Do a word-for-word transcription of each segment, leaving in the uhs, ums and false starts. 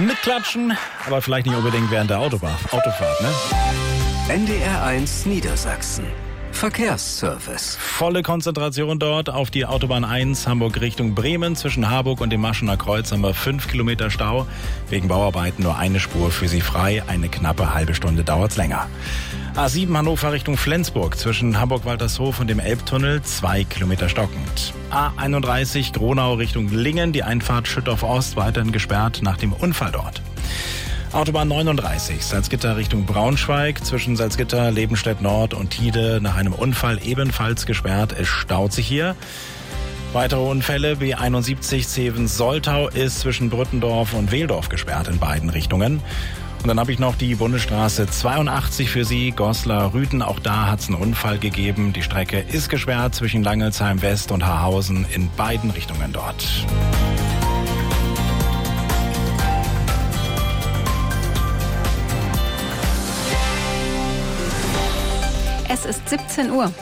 Mitklatschen, aber vielleicht nicht unbedingt während der Autobahn, Autofahrt, ne? N D R eins Niedersachsen. Verkehrsservice. Volle Konzentration dort auf die Autobahn eins Hamburg Richtung Bremen. Zwischen Harburg und dem Maschener Kreuz haben wir fünf Kilometer Stau. Wegen Bauarbeiten nur eine Spur für Sie frei. Eine knappe halbe Stunde dauert's länger. A sieben Hannover Richtung Flensburg. Zwischen Hamburg-Waltershof und dem Elbtunnel zwei Kilometer stockend. A einunddreißig Gronau Richtung Lingen. Die Einfahrt Schüttorf Ost weiterhin gesperrt nach dem Unfall dort. Autobahn neununddreißig, Salzgitter Richtung Braunschweig, zwischen Salzgitter, Lebenstedt Nord und Tide nach einem Unfall ebenfalls gesperrt. Es staut sich hier. Weitere Unfälle, B einundsiebzig Zeven-Soltau ist zwischen Brüttendorf und Wehldorf gesperrt in beiden Richtungen. Und dann habe ich noch die Bundesstraße zweiundachtzig für Sie, Goslar-Rüthen. Auch da hat es einen Unfall gegeben. Die Strecke ist gesperrt zwischen Langelsheim West und Haarhausen in beiden Richtungen dort. Es ist siebzehn Uhr.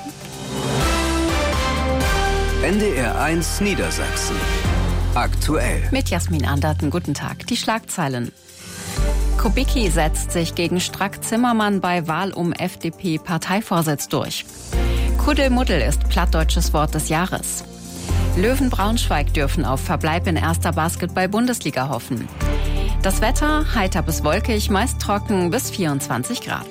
N D R eins Niedersachsen. Aktuell. Mit Jasmin Anderten. Guten Tag. Die Schlagzeilen. Kubicki setzt sich gegen Strack-Zimmermann bei Wahl um F D P-Parteivorsitz durch. Kuddelmuddel ist plattdeutsches Wort des Jahres. Löwen Braunschweig dürfen auf Verbleib in erster Basketball-Bundesliga hoffen. Das Wetter heiter bis wolkig, meist trocken bis vierundzwanzig Grad.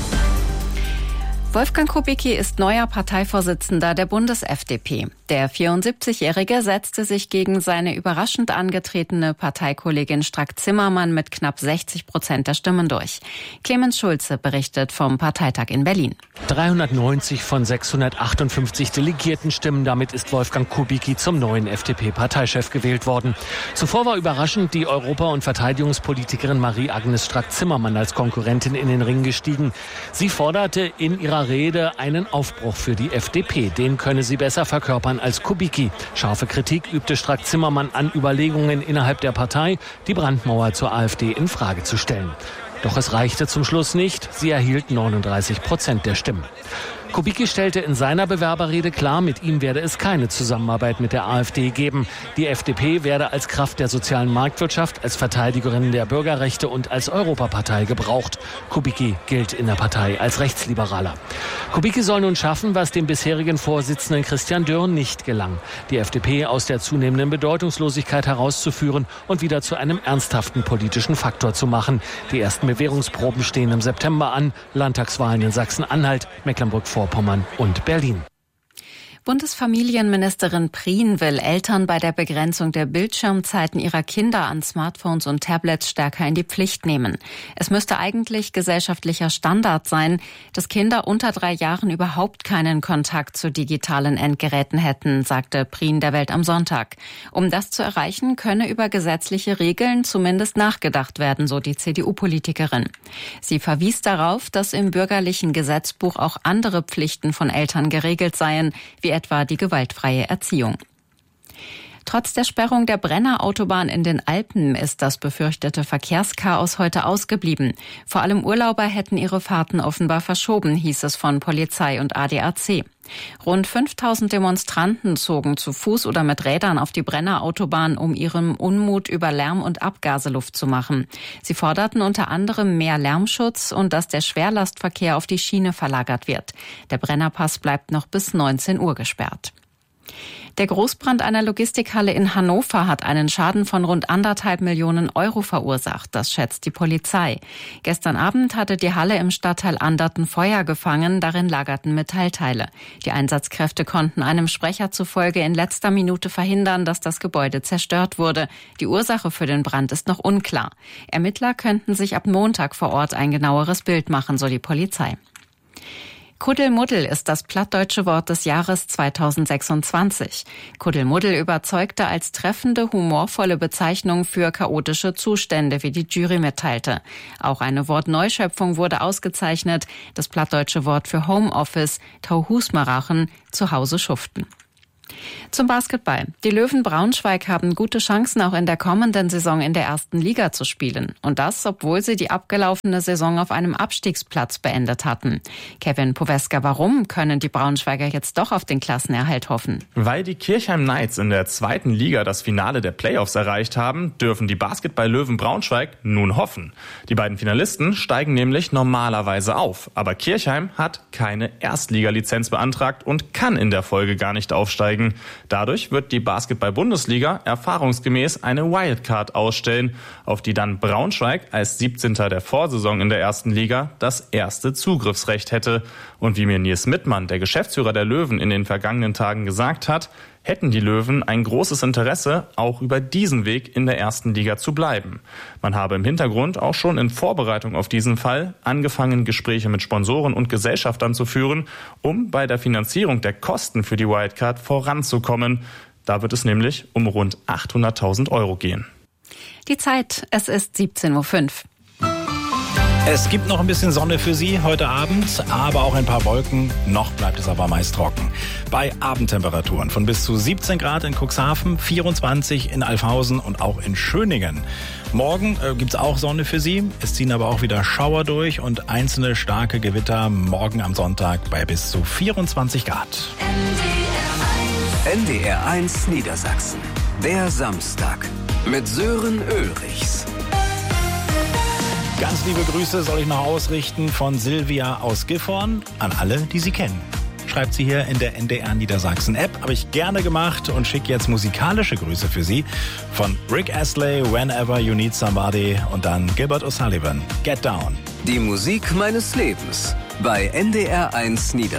Wolfgang Kubicki ist neuer Parteivorsitzender der Bundes-F D P. Der vierundsiebzigjährige setzte sich gegen seine überraschend angetretene Parteikollegin Strack-Zimmermann mit knapp sechzig Prozent der Stimmen durch. Clemens Schulze berichtet vom Parteitag in Berlin. dreihundertneunzig von sechshundertachtundfünfzig Delegiertenstimmen. Damit ist Wolfgang Kubicki zum neuen F D P-Parteichef gewählt worden. Zuvor war überraschend die Europa- und Verteidigungspolitikerin Marie-Agnes Strack-Zimmermann als Konkurrentin in den Ring gestiegen. Sie forderte in ihrer Rede einen Aufbruch für die F D P. Den könne sie besser verkörpern als Kubicki. Scharfe Kritik übte Strack-Zimmermann an Überlegungen innerhalb der Partei, die Brandmauer zur AfD in Frage zu stellen. Doch es reichte zum Schluss nicht. Sie erhielt neununddreißig Prozent der Stimmen. Kubicki stellte in seiner Bewerberrede klar, mit ihm werde es keine Zusammenarbeit mit der AfD geben. Die F D P werde als Kraft der sozialen Marktwirtschaft, als Verteidigerin der Bürgerrechte und als Europapartei gebraucht. Kubicki gilt in der Partei als Rechtsliberaler. Kubicki soll nun schaffen, was dem bisherigen Vorsitzenden Christian Dürr nicht gelang. Die F D P aus der zunehmenden Bedeutungslosigkeit herauszuführen und wieder zu einem ernsthaften politischen Faktor zu machen. Die ersten Bewährungsproben stehen im September an. Landtagswahlen in Sachsen-Anhalt, Mecklenburg-Vorpommern und Berlin. Bundesfamilienministerin Prien will Eltern bei der Begrenzung der Bildschirmzeiten ihrer Kinder an Smartphones und Tablets stärker in die Pflicht nehmen. Es müsste eigentlich gesellschaftlicher Standard sein, dass Kinder unter drei Jahren überhaupt keinen Kontakt zu digitalen Endgeräten hätten, sagte Prien der Welt am Sonntag. Um das zu erreichen, könne über gesetzliche Regeln zumindest nachgedacht werden, so die C D U-Politikerin. Sie verwies darauf, dass im bürgerlichen Gesetzbuch auch andere Pflichten von Eltern geregelt seien, wie etwa die gewaltfreie Erziehung. Trotz der Sperrung der Brenner-Autobahn in den Alpen ist das befürchtete Verkehrschaos heute ausgeblieben. Vor allem Urlauber hätten ihre Fahrten offenbar verschoben, hieß es von Polizei und A D A C. Rund fünftausend Demonstranten zogen zu Fuß oder mit Rädern auf die Brenner-Autobahn, um ihrem Unmut über Lärm und Abgase Luft zu machen. Sie forderten unter anderem mehr Lärmschutz und dass der Schwerlastverkehr auf die Schiene verlagert wird. Der Brennerpass bleibt noch bis neunzehn Uhr gesperrt. Der Großbrand einer Logistikhalle in Hannover hat einen Schaden von rund anderthalb Millionen Euro verursacht. Das schätzt die Polizei. Gestern Abend hatte die Halle im Stadtteil Anderten Feuer gefangen. Darin lagerten Metallteile. Die Einsatzkräfte konnten einem Sprecher zufolge in letzter Minute verhindern, dass das Gebäude zerstört wurde. Die Ursache für den Brand ist noch unklar. Ermittler könnten sich ab Montag vor Ort ein genaueres Bild machen, so die Polizei. Kuddelmuddel ist das plattdeutsche Wort des Jahres zweitausendsechsundzwanzig. Kuddelmuddel überzeugte als treffende, humorvolle Bezeichnung für chaotische Zustände, wie die Jury mitteilte. Auch eine Wortneuschöpfung wurde ausgezeichnet, das plattdeutsche Wort für Homeoffice, Tauhusmarachen, zu Hause schuften. Zum Basketball. Die Löwen Braunschweig haben gute Chancen, auch in der kommenden Saison in der ersten Liga zu spielen. Und das, obwohl sie die abgelaufene Saison auf einem Abstiegsplatz beendet hatten. Kevin Poweska, warum können die Braunschweiger jetzt doch auf den Klassenerhalt hoffen? Weil die Kirchheim Knights in der zweiten Liga das Finale der Playoffs erreicht haben, dürfen die Basketball-Löwen Braunschweig nun hoffen. Die beiden Finalisten steigen nämlich normalerweise auf. Aber Kirchheim hat keine Erstligalizenz beantragt und kann in der Folge gar nicht aufsteigen. Dadurch wird die Basketball-Bundesliga erfahrungsgemäß eine Wildcard ausstellen, auf die dann Braunschweig als siebzehnter der Vorsaison in der ersten Liga das erste Zugriffsrecht hätte. Und wie mir Nils Mittmann, der Geschäftsführer der Löwen, in den vergangenen Tagen gesagt hat, hätten die Löwen ein großes Interesse, auch über diesen Weg in der ersten Liga zu bleiben. Man habe im Hintergrund auch schon in Vorbereitung auf diesen Fall angefangen, Gespräche mit Sponsoren und Gesellschaftern zu führen, um bei der Finanzierung der Kosten für die Wildcard voranzukommen. Da wird es nämlich um rund achthunderttausend Euro gehen. Die Zeit, es ist siebzehn Uhr fünf. Es gibt noch ein bisschen Sonne für Sie heute Abend, aber auch ein paar Wolken. Noch bleibt es aber meist trocken. Bei Abendtemperaturen von bis zu siebzehn Grad in Cuxhaven, vierundzwanzig in Alfhausen und auch in Schöningen. Morgen äh, gibt es auch Sonne für Sie. Es ziehen aber auch wieder Schauer durch und einzelne starke Gewitter morgen am Sonntag bei bis zu vierundzwanzig Grad. N D R eins Niedersachsen. Der Samstag mit Sören Ulrichs. Ganz liebe Grüße soll ich noch ausrichten von Silvia aus Gifhorn an alle, die sie kennen. Schreibt sie hier in der N D R Niedersachsen App. Habe ich gerne gemacht und schicke jetzt musikalische Grüße für Sie von Rick Astley, Whenever You Need Somebody und dann Gilbert O'Sullivan, Get Down. Die Musik meines Lebens bei N D R eins Niedersachsen.